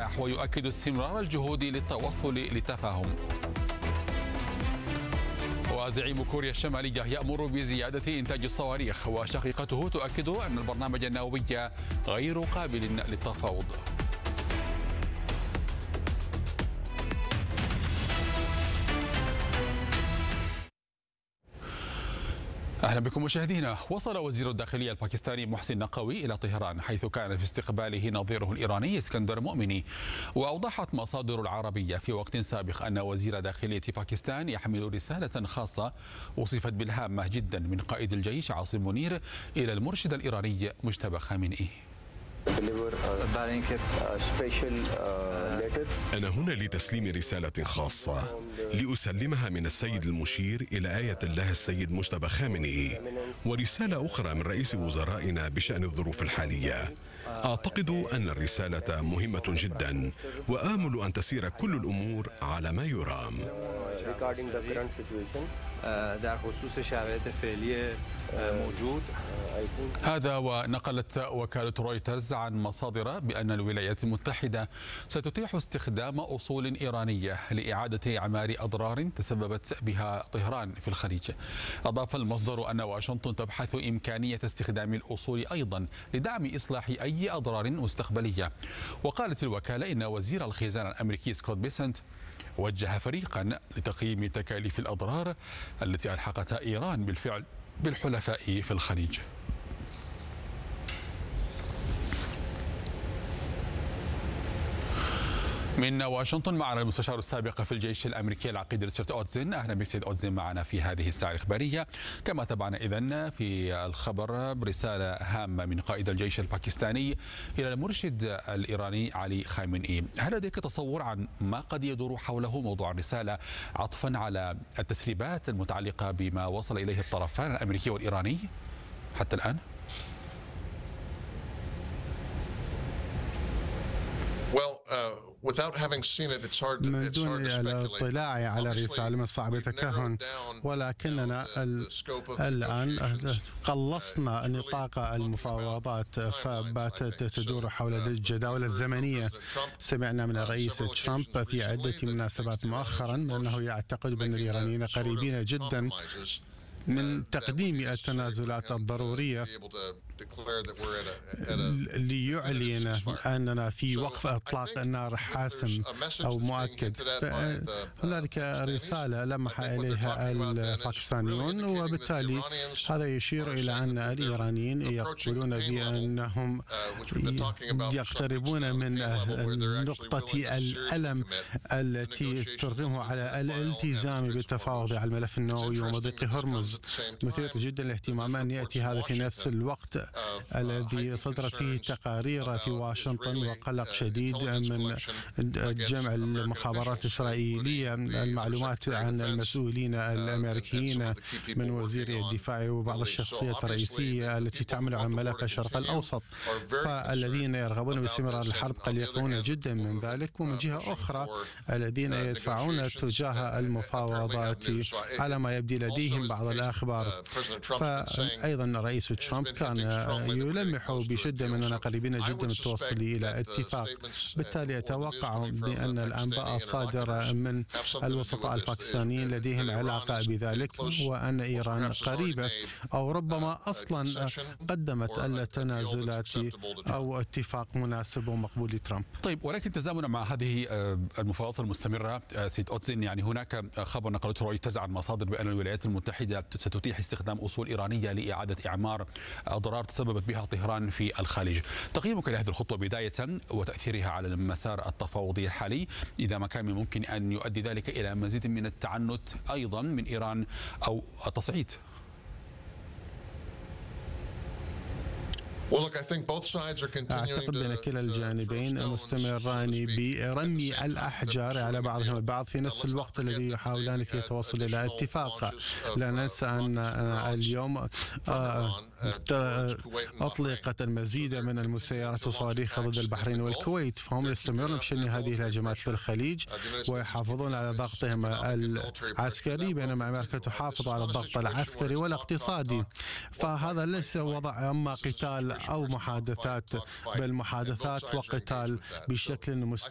اللقاح ويؤكد استمرار الجهود للتوصل لتفاهم. وزعيم كوريا الشمالية يأمر بزيادة إنتاج الصواريخ، وشقيقته تؤكد أن البرنامج النووي غير قابل للتفاوض. أهلا بكم مشاهدينا. وصل وزير الداخلية الباكستاني محسن نقوي إلى طهران، حيث كان في استقباله نظيره الإيراني اسكندر مؤمني. وأوضحت مصادر العربية في وقت سابق أن وزير داخلية باكستان يحمل رسالة خاصة وصفت بالهامة جدا من قائد الجيش عاصم منير إلى المرشد الإيراني مجتبى خامنئي. أنا هنا لتسليم رسالة خاصة لأسلمها من السيد المشير إلى آية الله السيد مجتبى خامنئي، ورسالة أخرى من رئيس وزرائنا بشأن الظروف الحالية. أعتقد أن الرسالة مهمة جدا، وآمل أن تسير كل الأمور على ما يرام. هذا ونقلت وكالة رويترز عن مصادر بأن الولايات المتحدة ستتيح استخدام أصول إيرانية لإعادة إعمار أضرار تسببت بها طهران في الخليج. أضاف المصدر أن واشنطن تبحث إمكانية استخدام الأصول أيضا لدعم إصلاح أي أضرار مستقبلية. وقالت الوكالة إن وزير الخزانة الأمريكي سكوت بيسنت وجه فريقا لتقييم تكاليف الأضرار التي ألحقتها إيران بالفعل بالحلفاء في الخليج. من واشنطن معنا المستشار السابق في الجيش الامريكي العقيد ريتشارد أوتزن. اهلا بك سيد أوتزن معنا في هذه الساعه الاخباريه. كما تابعنا اذن في الخبر برساله هامه من قائد الجيش الباكستاني الى المرشد الايراني علي خامنئي، هل لديك تصور عن ما قد يدور حوله موضوع الرساله عطفا على التسريبات المتعلقه بما وصل اليه الطرفان الامريكي والايراني حتى الان؟ من دون الاطلاع على الرسالة من الصعب التكهن، ولكننا الآن قلصنا نطاق المفاوضات فباتت تدور حول الجداول الزمنية. سمعنا من الرئيس ترامب في عدة مناسبات مؤخرا أنه يعتقد بأن الإيرانيين قريبين جدا من تقديم التنازلات الضرورية ليعلن أننا في وقف إطلاق النار حاسم أو مؤكد. هنالك رسالة لمح إليها الباكستانيون، وبالتالي هذا يشير إلى أن الإيرانيين يقولون بأنهم يقتربون من نقطة الألم التي ترغمه على الالتزام بالتفاوض على الملف النووي ومضيق هرمز. مثير جدا الاهتمام أن يأتي هذا في نفس الوقت الذي صدرت فيه تقارير في واشنطن وقلق شديد من جمع المخابرات الإسرائيلية المعلومات عن المسؤولين الأمريكيين من وزير الدفاع وبعض الشخصيات الرئيسية التي تعمل عن ملف الشرق الأوسط، فالذين يرغبون باستمرار الحرب قلقون جدا من ذلك، ومن جهة أخرى الذين يدفعون تجاه المفاوضات على ما يبدي لديهم بعض الأخبار. فأيضا الرئيس ترامب كان يلمح بشدة من أننا قريبين جدا من التوصل إلى اتفاق. بالتالي أتوقع بأن الأنباء الصادرة من الوسطاء الباكستانيين لديهم علاقة بذلك، وأن إيران قريبة أو ربما أصلا قدمت التنازلات أو اتفاق مناسب ومقبول لترامب. طيب، ولكن تزامنا مع هذه المفاوضات المستمرة سيد أوتزن، يعني هناك خبر نقلته رويترز عن مصادر بأن الولايات المتحدة ستتيح استخدام أصول إيرانية لإعادة إعمار أضرار تسببت بها طهران في الخليج. تقييمك لهذه الخطوة بداية وتأثيرها على المسار التفاوضي الحالي، إذا ما كان ممكن أن يؤدي ذلك إلى مزيد من التعنت أيضا من إيران أو التصعيد؟ أعتقد أن كلا الجانبين مستمران برمي الأحجار على بعضهم البعض في نفس الوقت الذي يحاولان فيه التوصل إلى اتفاق. لا ننسى أن اليوم أطلقت المزيد من المسيرات والصواريخ ضد البحرين والكويت، فهم يستمرون بشن هذه الهجمات في الخليج ويحافظون على ضغطهم العسكري، بينما أمريكا تحافظ على الضغط العسكري والاقتصادي. فهذا ليس وضع أما قتال أو محادثات، بل محادثات وقتال بشكل مستمر.